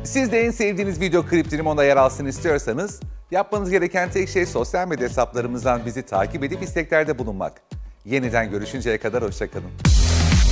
Siz de en sevdiğiniz video kliplerim onda yer alsın istiyorsanız yapmanız gereken tek şey sosyal medya hesaplarımızdan bizi takip edip isteklerde bulunmak. Yeniden görüşünceye kadar hoşça kalın.